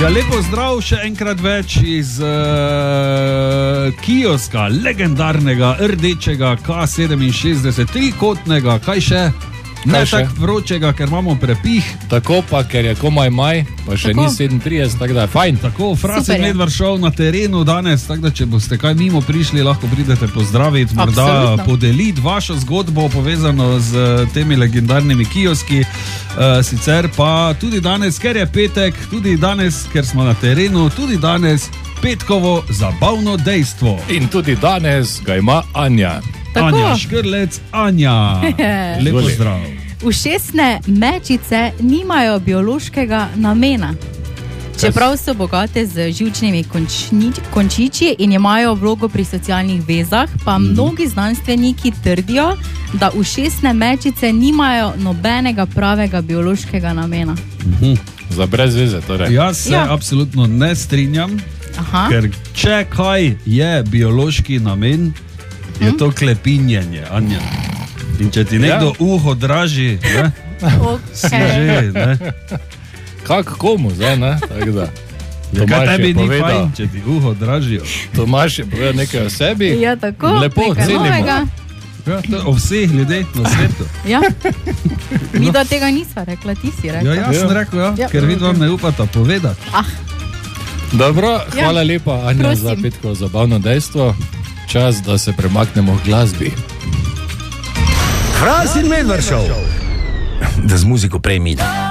Ja, lepo zdrav še enkrat več iz kioska, legendarnega, rdečega K67, trikotnega, kaj še? Ne tako vročega, ker imamo prepih. Tako pa, ker je komaj maj, pa še ni 37, tako da je fajn. Tako, Frasen Medvar šel na terenu danes, tako da če boste kaj mimo prišli, lahko pridete pozdraviti, morda podeliti vašo zgodbo povezano z temi legendarnimi kioski. Sicer pa tudi danes, ker je petek, tudi danes, ker smo na terenu, tudi danes petkovo zabavno dejstvo. In tudi danes ga ima Anja. Tako. Anja Škrlec, Anja, lepo zdrav. Ušesne mečice nimajo biološkega namena. Čeprav so bogate z živčnimi končiči in imajo vlogo pri socialnih vezah, pa mnogi znanstveniki trdijo, da ušesne mečice nimajo nobenega pravega biološkega namena. Za brez veze, torej. Jaz se absolutno ne strinjam, ker če kaj je biološki namen, je to klepinjenje, Anja. In če ti nekdo uho draži, ne? Si že, ne? Kak komu zdaj, ne? Tako da. Kaj tebi ni fajn, če ti uho dražijo? Tomaš je povedal nekaj o sebi. Ja, tako. Lepo, cenimo. Ja, to je o vseh ljudeh na svetu. Ja. Mi do tega nisva rekla, ti si rekla. Ja, jaz sem rekel, ker vi vam ne upata povedati. Dobro, hvala lepa, Anja, za petkovo zabavno dejstvo. Čas, da se premaknemo v glasbi. Frasen Medvar Show. Da z muziko prej mine.